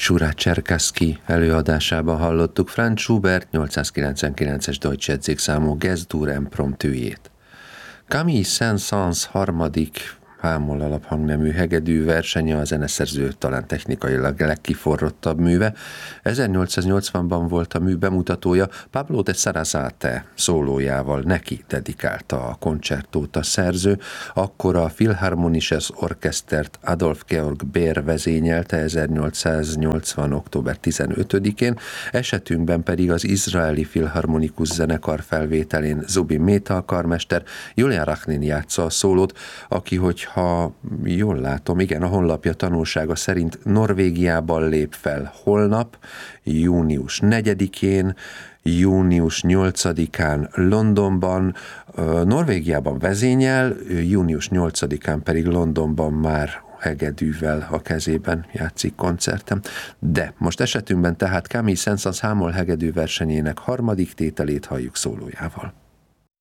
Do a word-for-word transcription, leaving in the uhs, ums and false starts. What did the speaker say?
Sura Cserkasszky előadásában hallottuk Franz Schubert nyolcszázkilencvenkilences Deutsche számú Gess-Dur impromptujét. Camille Saint-Saëns harmadik hámol alaphangnemű hegedű versenye a zeneszerző talán technikailag legkiforrottabb műve. ezernyolcszáznyolcvanban volt a mű bemutatója, Pablo de Sarasate szólójával neki dedikálta a koncertót a szerző, akkor a Philharmonisches Orchestert Adolf Georg Beer vezényelte ezernyolcszáznyolcvan. október tizenötödikén, esetünkben pedig az izraeli filharmonikus zenekar felvételén Zubin Méta karmester, Julian Rachnin játsza a szólót, aki, hogy ha jól látom, igen, a honlapja tanulsága szerint Norvégiában lép fel holnap, június negyedikén, június nyolcadikán Londonban, Norvégiában vezényel, június nyolcadikán pedig Londonban már hegedűvel a kezében játszik koncerten. De most esetünkben tehát Camille Saint-Saëns hámol hegedű versenyének harmadik tételét halljuk szólójával.